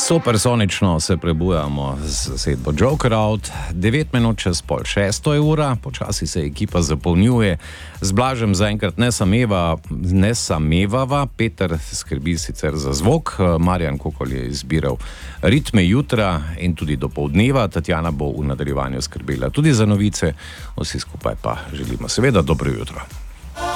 Supersonično se prebujamo z zasedbo Joker Out. 9 minut čez pol 6 ura, počasi se ekipa zapolnjuje. Z Blažem zaenkrat ne samevava, Peter skrbi sicer za zvok, Marjan Kokol je izbiral ritme jutra in tudi dopoldneva, Tatjana bo v nadaljevanju skrbela tudi za novice, vsi skupaj pa želimo seveda dobro jutro.